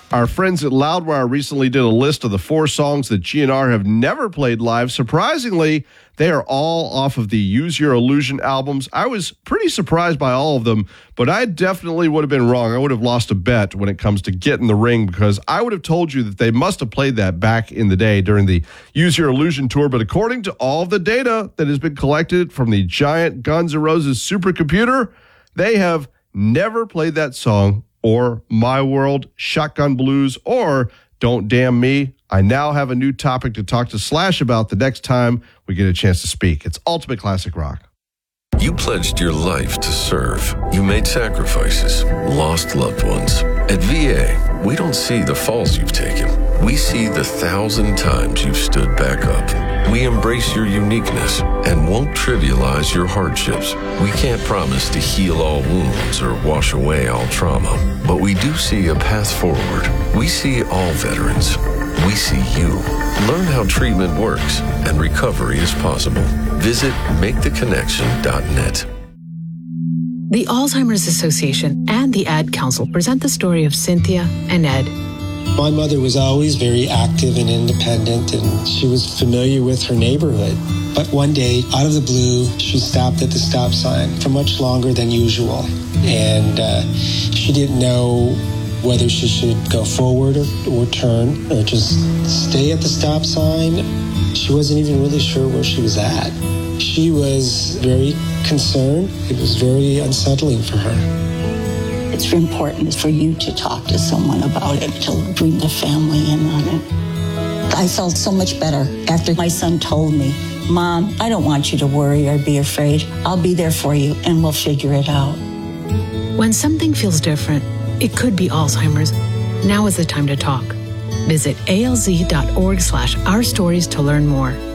Our friends at Loudwire recently did a list of the 4 songs that GNR have never played live. Surprisingly, they are all off of the Use Your Illusion albums. I was pretty surprised by all of them, but I definitely would have been wrong. I would have lost a bet when it comes to Get in the Ring, because I would have told you that they must have played that back in the day during the Use Your Illusion tour. But according to all of the data that has been collected from the giant Guns N' Roses supercomputer, they have never played that song, or My World, Shotgun Blues, or Don't Damn Me. I now have a new topic to talk to Slash about the next time we get a chance to speak. It's Ultimate Classic Rock. You pledged your life to serve. You made sacrifices, lost loved ones. At VA, we don't see the falls you've taken. We see the 1,000 times you've stood back up. We embrace your uniqueness and won't trivialize your hardships. We can't promise to heal all wounds or wash away all trauma, but we do see a path forward. We see all veterans. We see you. Learn how treatment works and recovery is possible. Visit MakeTheConnection.net. The Alzheimer's Association and the Ad Council present the story of Cynthia and Ed. My mother was always very active and independent, and she was familiar with her neighborhood. But one day, out of the blue, she stopped at the stop sign for much longer than usual. And she didn't know whether she should go forward or turn or just stay at the stop sign. She wasn't even really sure where she was at. She was very concerned. It was very unsettling for her. It's important for you to talk to someone about it, to bring the family in on it. I felt so much better after my son told me, Mom, I don't want you to worry or be afraid. I'll be there for you and we'll figure it out. When something feels different, it could be Alzheimer's. Now is the time to talk. Visit alz.org/ourstories to learn more.